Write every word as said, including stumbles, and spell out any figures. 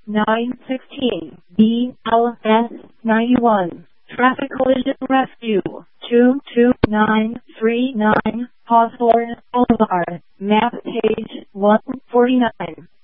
nine sixteen, B L S ninety-one. Traffic Collision Rescue, two two nine three nine, Hawthorne Boulevard, map page one forty-nine.